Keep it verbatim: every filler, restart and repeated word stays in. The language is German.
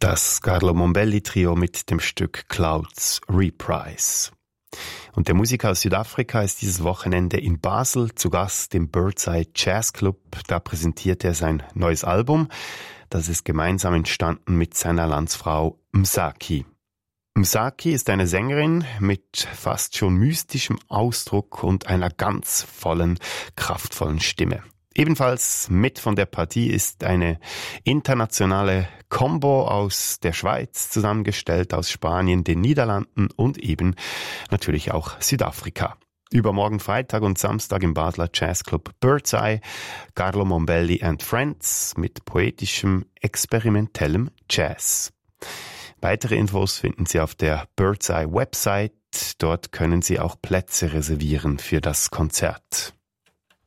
Das Carlo Mombelli Trio mit dem Stück Clouds Reprise. Und der Musiker aus Südafrika ist dieses Wochenende in Basel zu Gast im Birdseye Jazz Club. Da präsentiert er sein neues Album. Das ist gemeinsam entstanden mit seiner Landsfrau Msaki. Msaki ist eine Sängerin mit fast schon mystischem Ausdruck und einer ganz vollen, kraftvollen Stimme. Ebenfalls mit von der Partie ist eine internationale Combo aus der Schweiz, zusammengestellt aus Spanien, den Niederlanden und eben natürlich auch Südafrika. Übermorgen Freitag und Samstag im Basler Jazzclub Birdseye, Carlo Mombelli and Friends mit poetischem, experimentellem Jazz. Weitere Infos finden Sie auf der Birdseye Website. Dort können Sie auch Plätze reservieren für das Konzert.